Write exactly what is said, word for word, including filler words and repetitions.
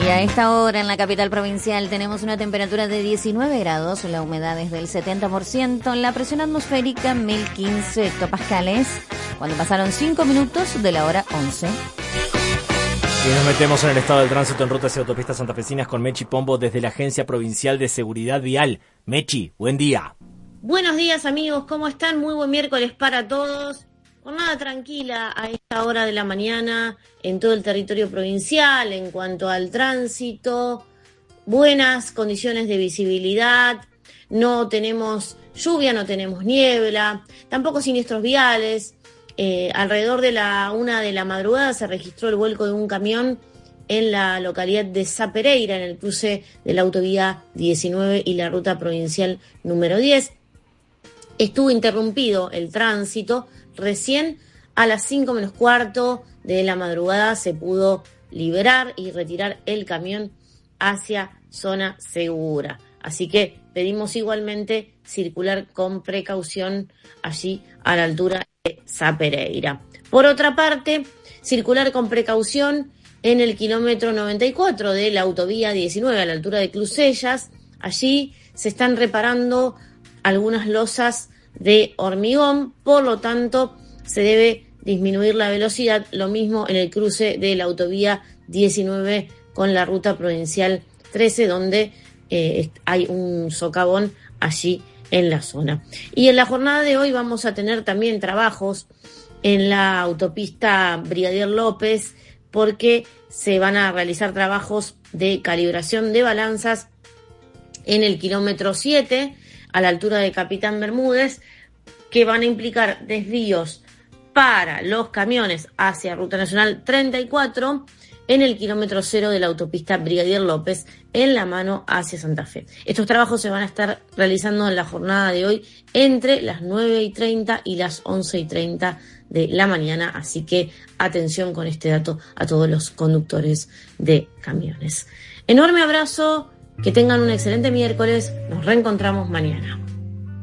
Y a esta hora en la capital provincial tenemos una temperatura de diecinueve grados, la humedad es del setenta por ciento, la presión atmosférica mil quince hectopascales, cuando pasaron cinco minutos de la hora once. Y nos metemos en el estado del tránsito en rutas y autopistas santafesinas con Mechi Pombo desde la Agencia Provincial de Seguridad Vial. Mechi, buen día. Buenos días amigos, ¿cómo están? Muy buen miércoles para todos. Jornada tranquila a esta hora de la mañana en todo el territorio provincial en cuanto al tránsito. Buenas condiciones de visibilidad, no tenemos lluvia, no tenemos niebla, tampoco siniestros viales. Eh, alrededor de la una de la madrugada se registró el vuelco de un camión en la localidad de Sá Pereira, en el cruce de la autovía diecinueve y la ruta provincial número diez. Estuvo interrumpido el tránsito. Recién a las cinco menos cuarto de la madrugada se pudo liberar y retirar el camión hacia zona segura. Así que pedimos igualmente circular con precaución allí a la altura de Sá Pereira. Por otra parte, circular con precaución en el kilómetro noventa y cuatro de la autovía diecinueve a la altura de Clusellas. Allí se están reparando algunas losas de hormigón, por lo tanto se debe disminuir la velocidad, lo mismo en el cruce de la autovía diecinueve con la ruta provincial trece, donde eh, hay un socavón allí en la zona. Y en la jornada de hoy vamos a tener también trabajos en la autopista Brigadier López, porque se van a realizar trabajos de calibración de balanzas en el kilómetro siete, a la altura de Capitán Bermúdez, que van a implicar desvíos para los camiones hacia Ruta Nacional treinta y cuatro en el kilómetro cero de la autopista Brigadier López, en la mano hacia Santa Fe. Estos trabajos se van a estar realizando en la jornada de hoy entre las nueve y treinta y las once y treinta de la mañana, así que atención con este dato a todos los conductores de camiones. Enorme abrazo, que tengan un excelente miércoles, nos reencontramos mañana.